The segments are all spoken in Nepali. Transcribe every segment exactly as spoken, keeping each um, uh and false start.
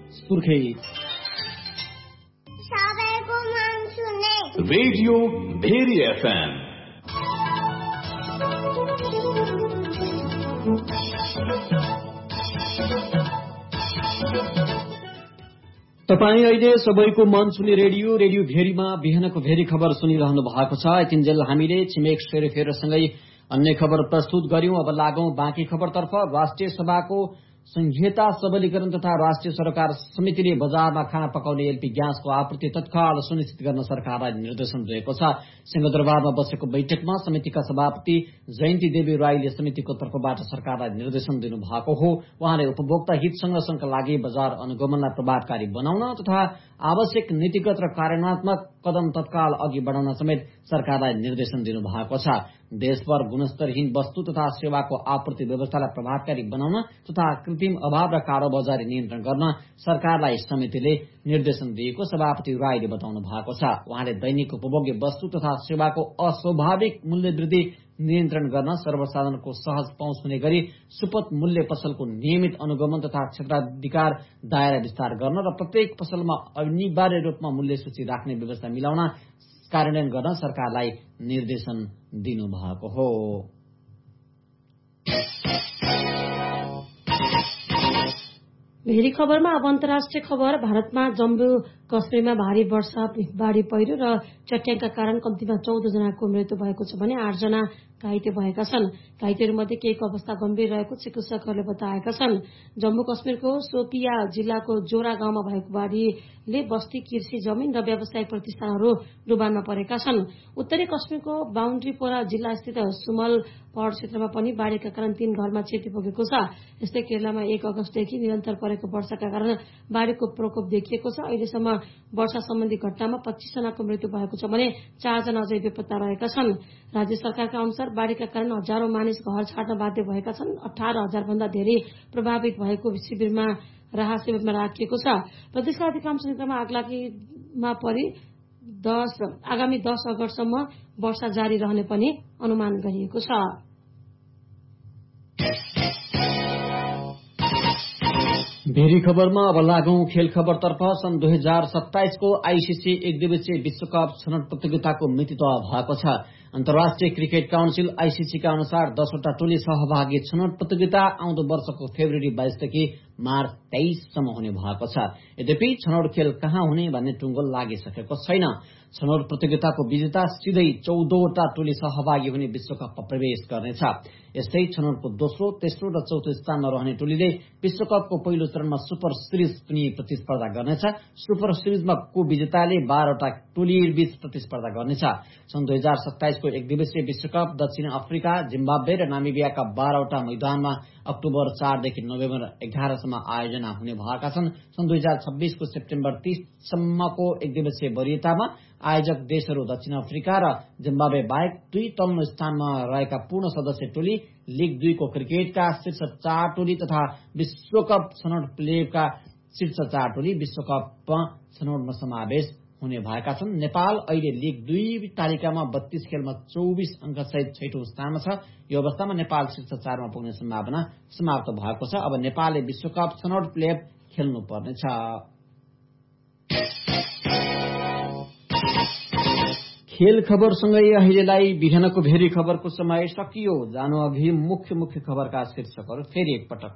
सुर्खेत सबैको मन सुने रेडियो भेरी एफएम। तपाईँ अहिले सबैको मन सुने रेडियो रेडियो भेरीमा बिहानको भेरी खबर सुनिरहनु भएको छ। यतिन्जेल हामीले छिमेक सेरेफेरसँगै अन्य खबर प्रस्तुत गर्यौं। अब लागौं बाँकी खबरतर्फ। राष्ट्रिय सभाको संघीयता सबलीकरण तथा राष्ट्रिय सरकार समितिले बजारमा खाना पकाउने एलपी ग्यासको आपूर्ति तत्काल सुनिश्चित गर्न सरकारलाई निर्देशन दिएको छ। सिंहदरबारमा बसेको बैठकमा समितिका सभापति जयन्ती देवी राईले समितिको तर्फबाट सरकारलाई निर्देशन दिनुभएको हो। उहाँले उपभोक्ता हित संरक्षणका लागि बजार अनुगमनलाई प्रभावकारी बनाउन तथा आवश्यक नीतिगत र कार्यान्वयनात्मक कदम तत्काल अघि बढ़ाउन समेत सरकारलाई निर्देशन दिनुभएको छ। देशभर गुणस्तरहीन वस्तु तथा सेवाको आपूर्ति व्यवस्थालाई प्रभावकारी बनाउन तथा कृत्रिम अभाव र कारोबजारी नियन्त्रण गर्न सरकारलाई समितिले निर्देशन दिएको सभापति राईले बताउनु भएको छ। उहाँले दैनिक उपभोग्य वस्तु तथा सेवाको अस्वाभाविक मूल्य वृद्धि नियन्त्रण गर्न सर्वसाधारणको सहज पहुँच हुने गरी सुपथ मूल्य पसलको नियमित अनुगमन तथा क्षेत्राधिकार दायरा विस्तार गर्न र प्रत्येक पसलमा अनिवार्य रूपमा मूल्य सूची राख्ने व्यवस्था मिलाउन कार्यान्वयन गर्न सरकारलाई निर्देशन दिनुभएको हो। भेरी खबरमा अब अन्तर्राष्ट्रिय खबर। भारतमा जम्मू कश्मीरमा भारी वर्षा, बाढ़ी पहिरो र चट्याङका कारण कम्तीमा चौध जनाको मृत्यु भएको छ भने आठ जना घाइते भएका छन्। घाइतेहरूमध्ये केहीको अवस्था गम्भीर रहेको चिकित्सकहरूले बताएका छन्। जम्मू कश्मीरको सोपिया जिल्लाको जोरा गाउँमा भएको बाढ़ीले बस्ती, कृषि जमिन र व्यावसायिक प्रतिष्ठानहरू डुबानमा परेका छन्। उत्तरी कश्मीरको बाउन्ड्रीपोरा जिल्ला स्थित सुमल पहाड़ क्षेत्रमा पनि बाढ़ीका कारण तीन घरमा क्षति पुगेको छ। यस्तै केरलमा एक अगस्तदेखि निरन्तर परेको वर्षाका कारण बाढ़ीको प्रकोप देखिएको छ। अहिलेसम्म वर्षा सम्बन्धी घटनामा पच्चीस जनाको मृत्यु भएको छ भने चारजना अझै बेपत्ता रहेका छन्। राज्य सरकारका अनुसार बाढ़ीका कारण हजारौं मानिस घर छाड्न बाध्य भएका छन्। अठार हजार भन्दा धेरै प्रभावित भएको शिविरमा राहत शिविरमा राखिएको छ। प्रदेशका अधिकांश क्षेत्रमा आगलागीमा परि दस आगामी दस अगस्तसम्म वर्षा जारी रहने पनि अनुमान गरिएको छ। भेरी खबरमा अब लागौं खेल खबरतर्फ। सन् दुई हजार सत्ताइसको आईसीसी एक दिवसीय विश्वकप छनौट प्रतियोगिताको मिति तय भएको छ। अन्तर्राष्ट्रिय क्रिकेट काउन्सिल आईसीसीका अनुसार दसवटा टोली सहभागी छनौट प्रतियोगिता आउँदो वर्षको फेब्रुअरी बाइसदेखि मार्च तेइससम्म हुने भएको छ। यद्यपि छनौट खेल कहाँ हुने भन्ने टुङ्गो लागिसकेको छैन। छनौट प्रतियोगिताको विजेता सिधै चौधवटा टोली सहभागी हुने विश्वकपमा प्रवेश गर्नेछ। यस्तै छनौटको दोस्रो, तेस्रो र चौथो स्थानमा रहने टोलीले विश्वकपको पहिलो चरणमा सुपर सिरिज पनि प्रतिस्पर्धा गर्नेछ। सुपर सिरिजमा को विजेताले बाह्रवटा टोलीबीच प्रतिस्पर्धा गर्नेछ। सन् दुई हजार सत्ताइसको एक दिवसीय विश्वकप दक्षिण अफ्रिका, जिम्बाब्वे र नामिबियाका बाह्रवटा मैदानमा अक्टोबर चारदेखि नोभेम्बर एघारसम्म आयोजना हुने भएका छन्। सन् दुई हजार छब्बीसको सेप्टेम्बर तीससम्मको एक दिवसीय वरियतामा आयोजक देशहरू दक्षिण अफ्रिका र जिम्बाब्वे बाहेक दुई तल्लो स्थानमा रहेका पूर्ण सदस्य टोली, लीग दुईको क्रिकेटका शीर्ष चार टोली तथा विश्वकप छनौट प्लेका शीर्ष चार टोली विश्वकपमा छनौटमा समावेश हुने भएका छन्। नेपाल अहिले लीग दुई तालिकामा बत्तीस खेलमा चौबिस अंक सहित छैठौं स्थानमा छ। यो अवस्थामा नेपाल शीर्ष चारमा पुग्ने सम्भावना समाप्त भएको छ। अब नेपालले विश्वकप छनौट प्ले खेल्नु पर्नेछ। खेल खबरसँगै अहिलेलाई बिहानको भेरी खबरको समय सकियो। जानु अघि मुख्य मुख्य खबरका शीर्षकहरू फेरि एकपटक।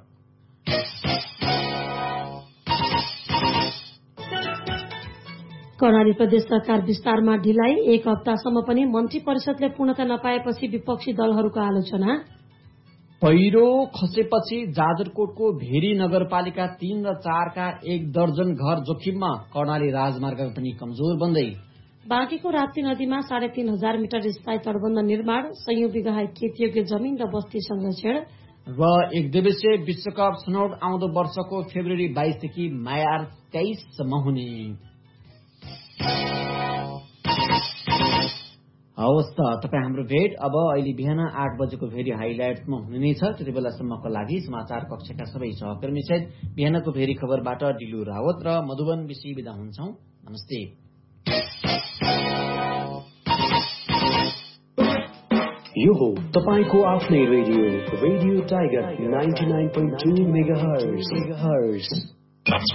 कर्णाली प्रदेश सरकार विस्तारमा ढिलाइ, एक हप्तासम्म पनि मन्त्री परिषदले पूर्णता नपाएपछि विपक्षी दलहरूको आलोचना। पहिरो खसेपछि जाजरकोटको भेरी नगरपालिका तीन र चारका एक दर्जन घर जोखिममा, कर्णाली राजमार्ग पनि कमजोर बन्दै। बाँकीको राप्ती नदीमा साढे तीन हजार मिटर स्थायी तटबन्ध निर्माण, सयौं बिघा खेतीयोग्य जमीन र बस्ती संरक्षण। र एक दिवसीय विश्वकप छनौट आउँदो वर्षको फेब्रुअरी बाइसदेखि मार्च तेइससम्म हुने। हवस् त, तपाईँ हाम्रो भेट अब अहिले बिहान आठ बजेको भेरी हाइलाइट्समा हुने नै छ। त्यति बेलासम्मको लागि समाचार कक्षका सबै सहकर्मी सहित बिहानको भेरी खबरबाट डिलु रावत र मधुबन विशी बिदा हुन्छौं। नमस्ते। यो हो तपाईको आफ्नै radio radio tiger ninety nine point two megahertz.